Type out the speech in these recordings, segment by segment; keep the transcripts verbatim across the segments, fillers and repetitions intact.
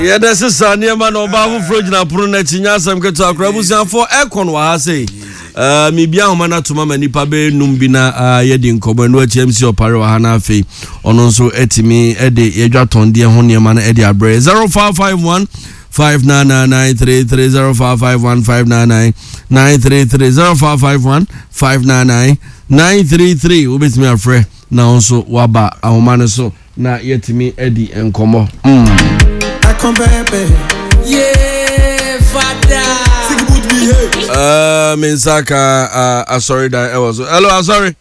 Yeah, that's a son, yeah, man, or Babu Frogina Pruna Chinyasam Kata Krabusian for Econ Wahase. Uh, Mibia Mana to Mama Nipabe Numbina, uh, Yedin Coben, which M C or Paro Hanafe, on also Etimi, Eddie, Ejaton, dear Honia Man, Eddie Abre, zero five five one five nine nine nine three three zero five five one five nine nine nine three three zero five five one five nine nine nine three three. Who beats me a friend now, so Waba, our man, so now Yetimi, Eddie, and Como. Yeah, father. Uh, Minsaka, uh, uh, sorry that I was. Hello, I'm sorry.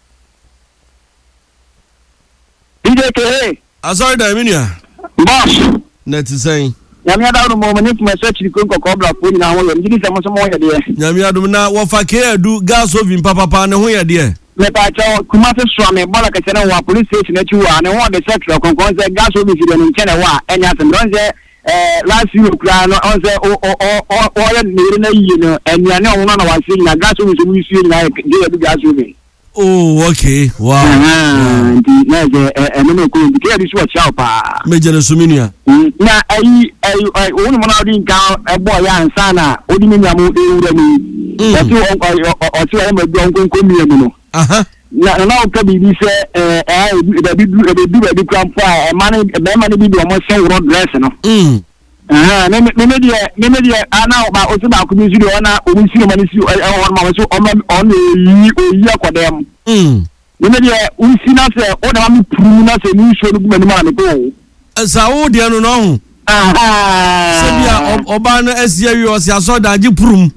D J K. I'm sorry that Minia. Boss. Net is saying. Yamia down the moment my search the Kunko Cobra put in our way. Give some more idea. Yamia do not what for care do gas of in Papa Pan and where dear. Let I tell Kumasa Swami, Bolaka, police station at you and I want the sex of Concord gas of in China and Yasan Ronze. Last year, Crown on the or you know, and you know, one of our seeing a gas with we see like the gas with. Oh, okay. Wow. And the could get this watch out. Major Suminia. Now, I only one out in town a boy and Sana, Odimina Moody. That's or two of them don't uh huh. Now, can be this, uh, the big, the big grandpa, and money, the money be almost so road dress, no? Hm. Ah, maybe, maybe, I know about Osama community, or not, we see money, on my so on the year for them. Hm. Maybe we see us, or I'm proving us a new show when the money go. As I would, you know. Ah, Obana, as you saw that you prove.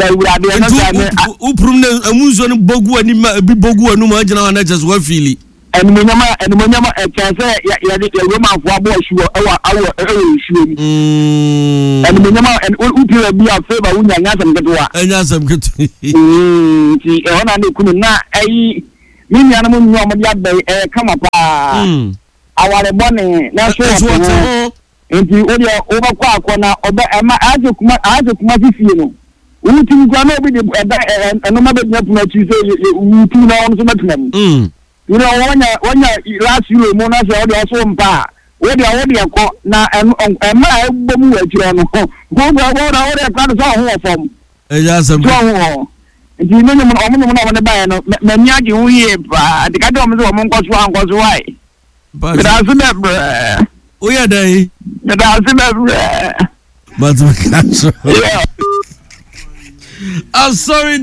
Uprum Amuzon Bogu and Bibogu and Numajana and just well feely. And Munama and Munama and Chancer, Roman for boys, our shoe. And Munama and Upu be a favor when I am good. And as I'm good. See, I couldn't not a mini animal Bay come up. I want a bonnet, that's what into over Quakona, I took my feel. We think we are not with the and no matter what you say, we two know on some. You know, when you last year, Mona said, also, pa, where they are already a call now, and my boom at you on home. Go over all their plans on from. Yes, I'm wrong. And you know, I'm on the buy, Manyaki, we the Cadoms of Moncos one was why. But I remember, we are there. But I remember, but we can't. I'm sorry.